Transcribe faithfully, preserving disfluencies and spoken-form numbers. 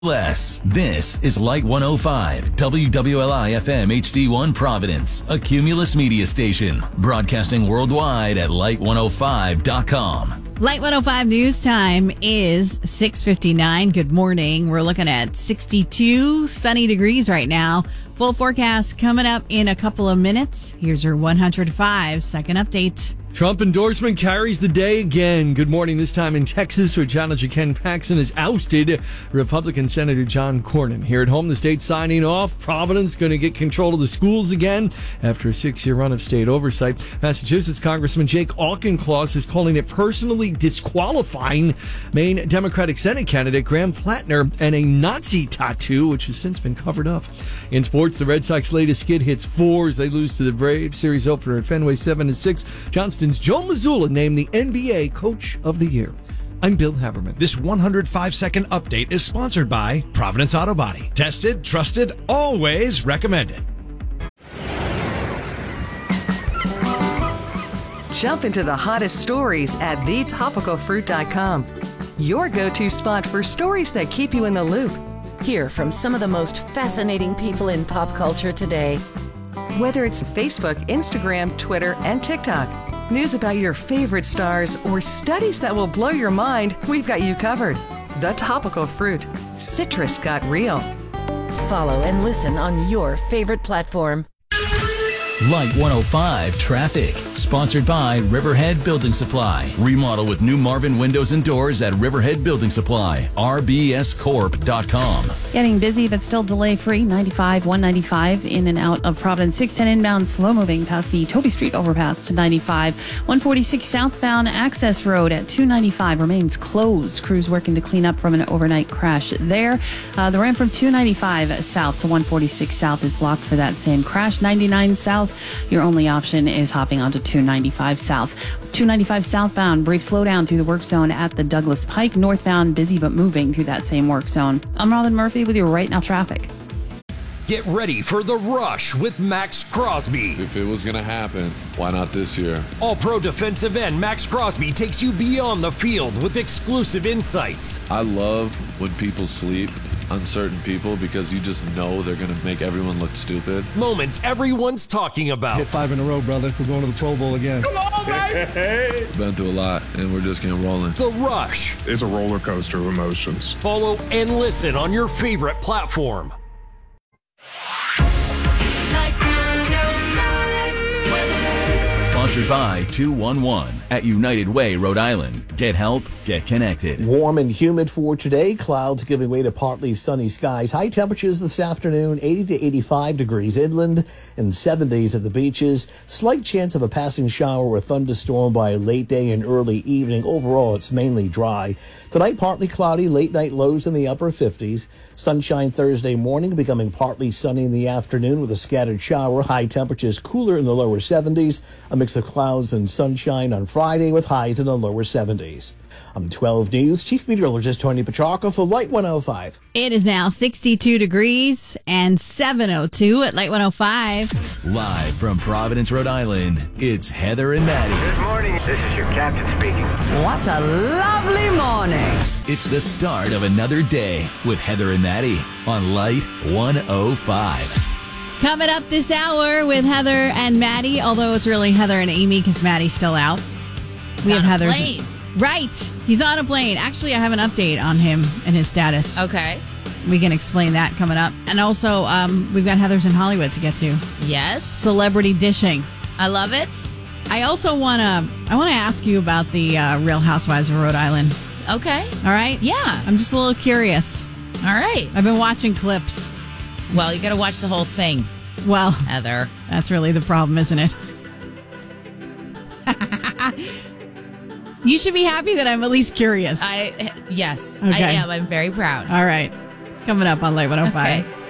Less. This is Light one oh five, W W L I F M H D one Providence, a Cumulus media station, broadcasting worldwide at light one oh five dot com. Light one oh five news time is six fifty-nine. Good morning. We're looking at sixty-two sunny degrees right now. Full forecast coming up in a couple of minutes. Here's your one oh five second update. Trump endorsement carries the day again. Good morning. This time in Texas, where Challenger Ken Paxton has ousted Republican Senator John Cornyn. Here at home, the state signing off. Providence going to get control of the schools again after a six-year run of state oversight. Massachusetts Congressman Jake Auchincloss is calling it personally disqualifying Maine Democratic Senate candidate Graham Plattner and a Nazi tattoo, which has since been covered up. In sports, the Red Sox latest skid hits four as they lose to the Braves. Series opener at Fenway seven to six. Johnston Joe Mazzulla named the N B A Coach of the Year. I'm Bill Haberman. This one oh five second update is sponsored by Providence Auto Body. Tested, trusted, always recommended. Jump into the hottest stories at the topical fruit dot com. Your go-to spot for stories that keep you in the loop. Hear from some of the most fascinating people in pop culture today. Whether it's Facebook, Instagram, Twitter, and TikTok, news about your favorite stars, or studies that will blow your mind, we've got you covered. The Topical Fruit. Citrus got real. Follow and listen on your favorite platform. Light one oh five Traffic, sponsored by Riverhead Building Supply. Remodel with new Marvin windows and doors at Riverhead Building Supply, R B S corp dot com. Getting busy, but still delay-free. ninety-five, one ninety-five in and out of Providence. six ten inbound, slow-moving past the Toby Street overpass to ninety-five. one forty-six southbound access road at two ninety-five remains closed. Crews working to clean up from an overnight crash there. Uh, the ramp from two ninety-five south to one forty-six south is blocked for that same crash. ninety-nine south, your only option is hopping onto two ninety-five south. two ninety-five southbound, brief slowdown through the work zone at the Douglas Pike. Northbound, busy but moving through that same work zone. I'm Robin Murphy with your Right Now traffic. Get ready for the rush with Max Crosby. If it was going to happen, why not this year? All-pro defensive end Max Crosby takes you beyond the field with exclusive insights. I love when people sleep on certain people because you just know they're going to make everyone look stupid. Moments everyone's talking about. Hit five in a row, brother. We're going to the Pro Bowl again. Come on, baby! Been through a lot, and we're just getting rolling. The Rush. It's a roller coaster of emotions. Follow and listen on your favorite platform. Sponsored by two one one at United Way, Rhode Island. Get help, get connected. Warm and humid for today. Clouds giving way to partly sunny skies. High temperatures this afternoon, eighty to eighty-five degrees inland and seventies at the beaches. Slight chance of a passing shower or thunderstorm by late day and early evening. Overall, it's mainly dry. Tonight, partly cloudy, late night lows in the upper fifties. Sunshine Thursday morning, becoming partly sunny in the afternoon with a scattered shower. High temperatures cooler in the lower seventies. A mix of clouds and sunshine on Friday with highs in the lower seventies. I'm twelve News Chief Meteorologist Tony Petrarca for Light one oh five. It is now sixty-two degrees and seven oh two at Light one oh five. Live from Providence, Rhode Island, it's Heather and Maddie. Good morning. This is your captain speaking. What a lovely morning. It's the start of another day with Heather and Maddie on Light one oh five. Coming up this hour with Heather and Maddie, although it's really Heather and Amy because Maddie's still out. He's we have on Heather's. A plane. Right. He's on a plane. Actually, I have an update on him and his status. Okay. We can explain that coming up. And also, um, we've got Heather's in Hollywood to get to. Yes. Celebrity dishing. I love it. I also want to I want to ask you about the uh, Real Housewives of Rhode Island. Okay. All right? Yeah. I'm just a little curious. All right. I've been watching clips. Well, you got to watch the whole thing. Well, Heather. That's really the problem, isn't it? You should be happy that I'm at least curious. I yes, okay. I am. I'm very proud. All right. It's coming up on Light one oh five. Okay.